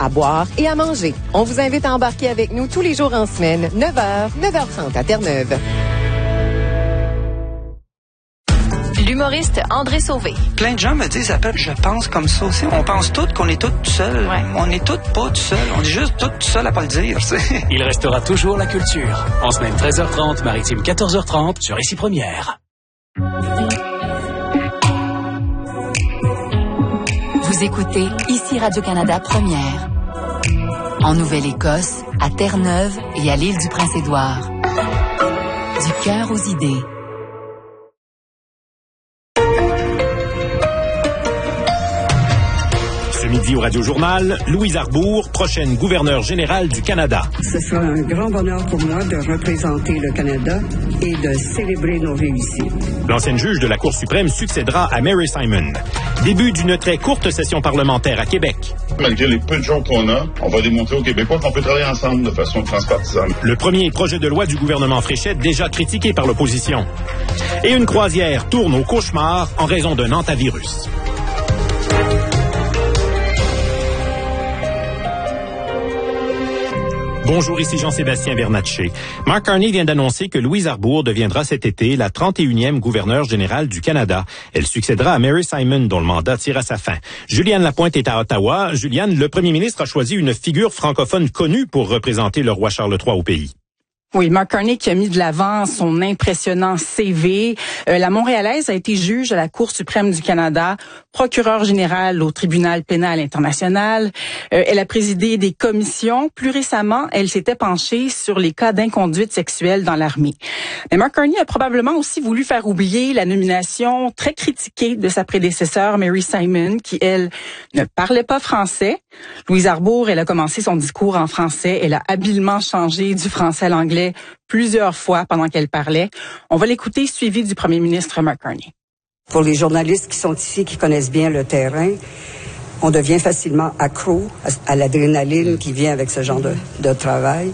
à boire et à manger. On vous invite à embarquer avec nous tous les jours en semaine, 9h, 9h30 à Terre-Neuve. L'humoriste André Sauvé. Plein de gens me disent, je pense comme ça aussi. On pense tous qu'on est tous tout seuls. Ouais. On est tous pas tout seuls. On est juste tous tout seuls à pas le dire. T'sais. Il restera toujours la culture. En semaine 13h30, maritime 14h30 sur Ici Première. Vous écoutez Ici Radio-Canada Première. En Nouvelle-Écosse, à Terre-Neuve et à l'île du Prince-Édouard. Du cœur aux idées. Ce midi au Radio-Journal, Louise Arbour, prochaine gouverneure générale du Canada. Ce sera un grand bonheur pour moi de représenter le Canada et de célébrer nos réussites. L'ancienne juge de la Cour suprême succédera à Mary Simon. Début d'une très courte session parlementaire à Québec. Malgré les peu de jours qu'on a, on va démontrer aux Québécois qu'on peut travailler ensemble de façon transpartisane. Le premier projet de loi du gouvernement Fréchette déjà critiqué par l'opposition. Et une croisière tourne au cauchemar en raison d'un hantavirus. Bonjour, ici Jean-Sébastien Bernatchez. Mark Carney vient d'annoncer que Louise Arbour deviendra cet été la 31e gouverneure générale du Canada. Elle succédera à Mary Simon, dont le mandat tire à sa fin. Juliane Lapointe est à Ottawa. Juliane, le premier ministre a choisi une figure francophone connue pour représenter le roi Charles III au pays. Oui, Mark Carney qui a mis de l'avant son impressionnant CV. La Montréalaise a été juge à la Cour suprême du Canada, procureure générale au Tribunal pénal international. Elle a présidé des commissions. Plus récemment, elle s'était penchée sur les cas d'inconduite sexuelle dans l'armée. Mais Mark Carney a probablement aussi voulu faire oublier la nomination très critiquée de sa prédécesseur Mary Simon, qui, elle, ne parlait pas français. Louise Arbour, elle a commencé son discours en français. Elle a habilement changé du français à l'anglais plusieurs fois pendant qu'elle parlait. On va l'écouter, suivi du premier ministre Mark Carney. Pour les journalistes qui sont ici, qui connaissent bien le terrain, on devient facilement accro à l'adrénaline qui vient avec ce genre de travail.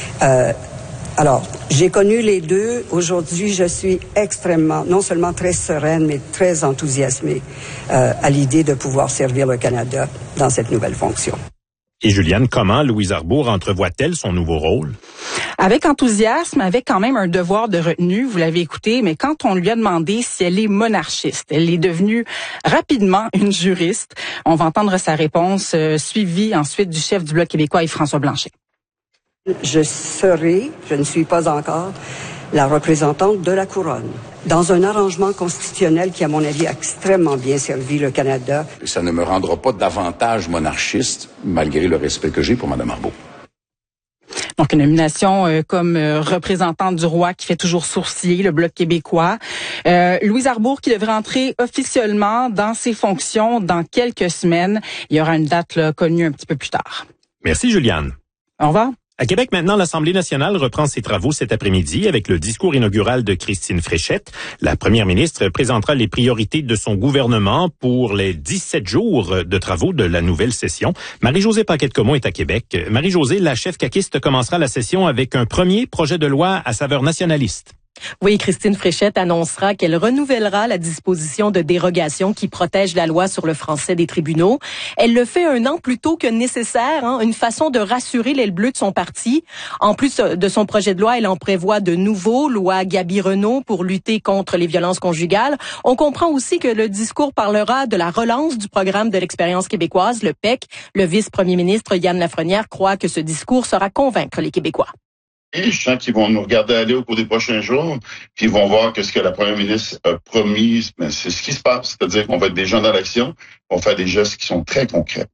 Alors, j'ai connu les deux. Aujourd'hui, je suis extrêmement, non seulement très sereine, mais très enthousiasmée à l'idée de pouvoir servir le Canada dans cette nouvelle fonction. Et Juliane, comment Louise Arbour entrevoit-elle son nouveau rôle? Avec enthousiasme, avec quand même un devoir de retenue, vous l'avez écouté, mais quand on lui a demandé si elle est monarchiste, elle est devenue rapidement une juriste. On va entendre sa réponse, suivie ensuite du chef du Bloc québécois, Yves-François Blanchet. Je ne suis pas encore, la représentante de la couronne. Dans un arrangement constitutionnel qui, à mon avis, a extrêmement bien servi le Canada. Ça ne me rendra pas davantage monarchiste, malgré le respect que j'ai pour Mme Arbour. Donc, une nomination comme représentante du roi qui fait toujours sourciller le Bloc québécois. Louise Arbour qui devrait entrer officiellement dans ses fonctions dans quelques semaines. Il y aura une date là, connue un petit peu plus tard. Merci, Juliane. Au revoir. À Québec, maintenant, l'Assemblée nationale reprend ses travaux cet après-midi avec le discours inaugural de Christine Fréchette. La première ministre présentera les priorités de son gouvernement pour les 17 jours de travaux de la nouvelle session. Marie-Josée Paquette-Comont est à Québec. Marie-Josée, la chef caquiste commencera la session avec un premier projet de loi à saveur nationaliste. Oui, Christine Fréchette annoncera qu'elle renouvellera la disposition de dérogation qui protège la loi sur le français des tribunaux. Elle le fait 1 an plus tôt que nécessaire, une façon de rassurer l'aile bleue de son parti. En plus de son projet de loi, elle en prévoit de nouveaux, loi Gabi-Renault pour lutter contre les violences conjugales. On comprend aussi que le discours parlera de la relance du programme de l'expérience québécoise, le PEQ. Le vice-premier ministre Yann Lafrenière croit que ce discours saura convaincre les Québécois. Et je sens qu'ils vont nous regarder aller au cours des prochains jours, puis ils vont voir que ce que la première ministre a promis, mais c'est ce qui se passe. C'est-à-dire qu'on va être des gens dans l'action, on va faire des gestes qui sont très concrets.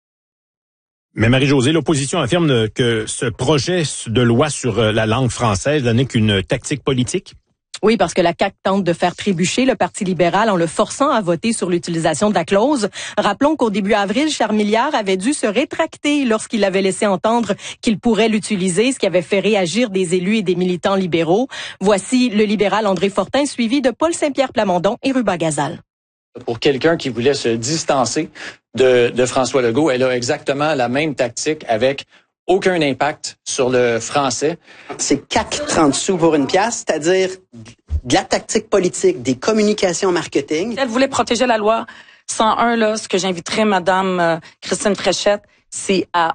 Mais Marie-Josée, l'opposition affirme que ce projet de loi sur la langue française n'est qu'une tactique politique. Oui, parce que la CAQ tente de faire trébucher le Parti libéral en le forçant à voter sur l'utilisation de la clause. Rappelons qu'au début avril, Charles Milliard avait dû se rétracter lorsqu'il avait laissé entendre qu'il pourrait l'utiliser, ce qui avait fait réagir des élus et des militants libéraux. Voici le libéral André Fortin, suivi de Paul Saint-Pierre Plamondon et Ruba Gazal. Pour quelqu'un qui voulait se distancer de François Legault, elle a exactement la même tactique avec aucun impact sur le français. C'est CAQ 30 sous pour une pièce, c'est-à-dire de la tactique politique, des communications marketing. Elle voulait protéger la loi 101, là, ce que j'inviterais Madame Christine Fréchette, c'est à